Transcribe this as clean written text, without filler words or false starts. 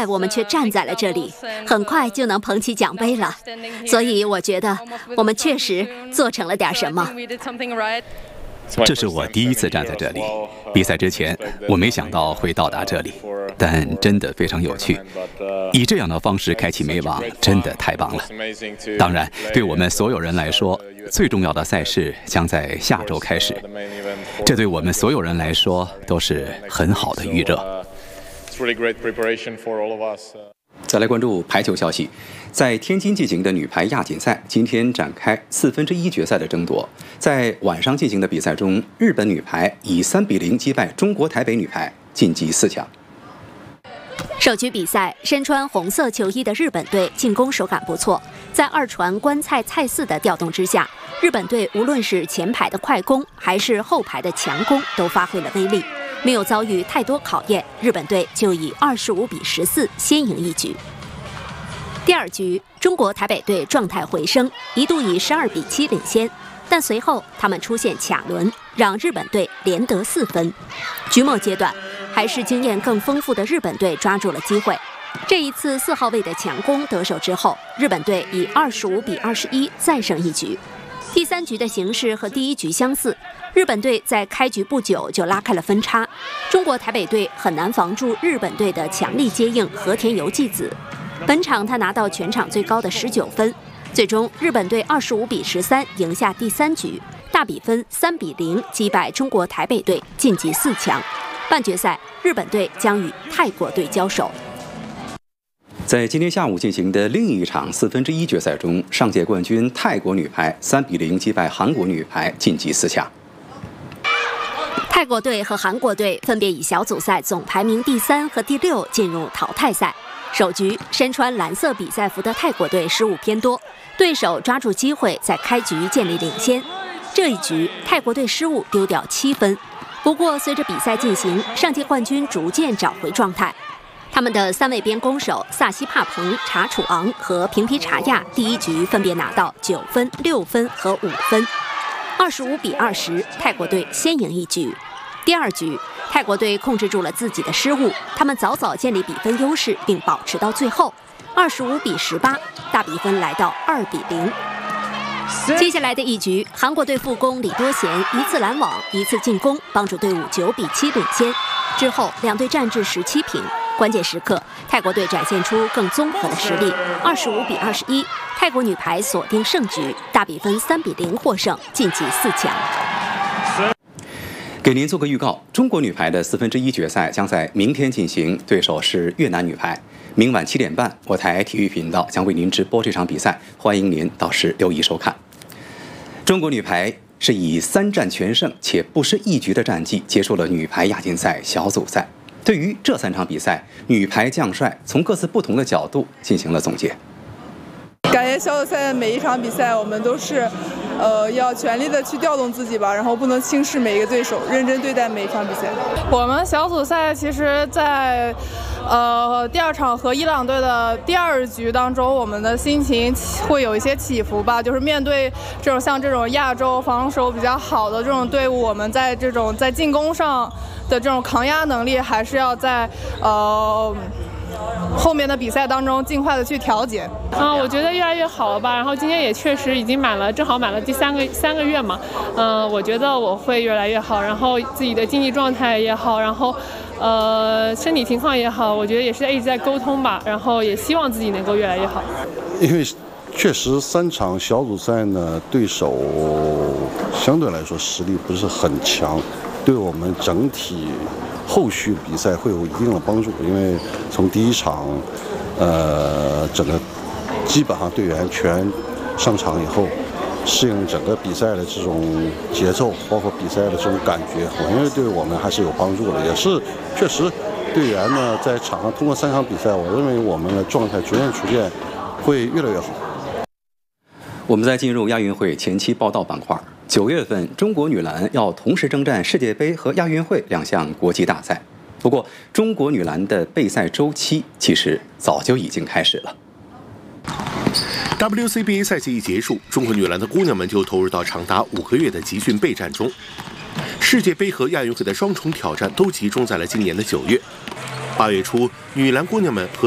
在我们却站在了这里，很快就能捧起奖杯了。所以我觉得我们确实做成了点什么。 这是我第一次站在这里。比赛之前，我没想到会到达这里，但真的非常有趣。以这样的方式开启美网，真的太棒了。当然，对我们所有人来说，最重要的赛事将在下周开始，这对我们所有人来说都是很好的预热。再来关注排球消息，在天津进行的女排亚锦赛今天展开1/4决赛的争夺。在晚上进行的比赛中，日本女排以3-0击败中国台北女排，晋级4强。 首局比赛，身穿红色球衣的日本队进攻手感不错，在二传关蔡蔡四的调动之下，日本队无论是前排的快攻还是后排的强攻都发挥了威力。没有遭遇太多考验，日本队就以25-14先赢一局。第二局，中国台北队状态回升，一度以12-7领先，但随后他们出现卡轮，让日本队连得4分。局末阶段，还是经验更丰富的日本队抓住了机会。这一次4号位的强攻得手之后，日本队以25-21再胜一局。第三局的形势和第一局相似，日本队在开局不久就拉开了分差，中国台北队很难防住日本队的强力接应和田由纪子。本场他拿到全场最高的19分，最终日本队25-13赢下第三局，大比分3-0击败中国台北队，晋级4强。半决赛，日本队将与泰国队交手。 在今天下午进行的另一场1/4决赛中，上届冠军泰国女排3-0击败韩国女排，晋级4强。 泰国队和韩国队分别以小组赛总排名第3和第6进入淘汰赛。首局，身穿蓝色比赛服的泰国队失误偏多，对手抓住机会在开局建立领先。这一局，泰国队失误丢掉7分。不过，随着比赛进行，上届冠军逐渐找回状态。他们的3位边攻手萨西帕彭、查楚昂和平皮查亚第一局分别拿到9分、6分和5分。25-20，泰国队先赢一局。第二局，泰国队控制住了自己的失误，他们早早建立比分优势，并保持到最后，25-18，大比分来到2-0。接下来的一局，韩国队副攻李多贤一次拦网，一次进攻，帮助队伍9-7领先。之后两队战至17平，关键时刻，泰国队展现出更综合的实力，25-21，泰国女排锁定胜局，大比分3-0获胜，晋级4强。 给您做个预告，中国女排的1/4决赛将在明天进行，对手是越南女排。明晚7点半，我台体育频道将为您直播这场比赛，欢迎您到时留意收看。中国女排是以3战全胜且不失一局的战绩结束了女排亚锦赛小组赛。对于这3场比赛，女排将帅从各自不同的角度进行了总结。 感觉小组赛的每一场比赛，我们都是，要全力的去调动自己吧，然后不能轻视每一个对手，认真对待每一场比赛。 我们小组赛其实在，第2场和伊朗队的第2局当中，我们的心情会有一些起伏吧，就是面对像这种亚洲防守比较好的这种队伍，我们在进攻上的这种抗压能力，还是要在后面的比赛当中尽快的去调节。 我觉得越来越好了吧。然后今天也确实已经正好满了第3个月嘛。我觉得我会越来越好，然后自己的竞技状态也好，然后身体情况也好，我觉得也是一直在沟通吧。然后也希望自己能够越来越好。 因为确实3场小组赛呢，对手相对来说实力不是很强，对我们整体后续比赛会有一定的帮助。因为从第1场，整个基本上队员全上场以后，适应整个比赛的这种节奏，包括比赛的这种感觉，我认为对我们还是有帮助的。也是确实，队员呢在场上通过3场比赛，我认为我们的状态逐渐会越来越好。 我们再进入亚运会前期报道板块。9月份，中国女篮要同时征战世界杯和亚运会2项国际大赛。不过，中国女篮的备赛周期其实早就已经开始了。 WCBA 赛季一结束，中国女篮的姑娘们就投入到长达5个月的集训备战中。世界杯和亚运会的双重挑战都集中在了今年的9月。8月初，女篮姑娘们和